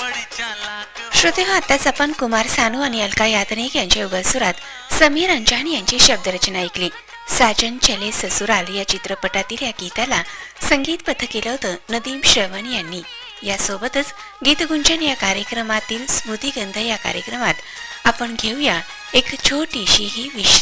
श्रोते हो, आताच आपण कुमार सानू आणि अलका याज्ञनिक यांच्या युगल सुरात समीर अंजानी यांची शब्दरचना ऐकली. साजन चले ससुराल या चित्रपटातील या गीताला संगीतबद्ध केलं होतं नदीम श्रवण यांनी. यासोबतच गीतगुंजन या कार्यक्रमातील स्मृतिगंध या कार्यक्रमात आपण घेऊया एक छोटीशी ही विश्रांती.